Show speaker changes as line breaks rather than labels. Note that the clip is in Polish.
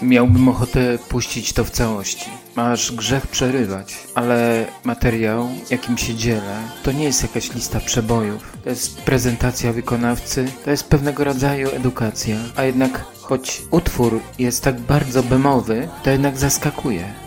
Miałbym ochotę puścić to w całości. Aż grzech przerywać. Ale materiał, jakim się dzielę, to nie jest jakaś lista przebojów. To jest prezentacja wykonawcy, to jest pewnego rodzaju edukacja. A jednak, choć utwór jest tak bardzo bemowy, to jednak zaskakuje.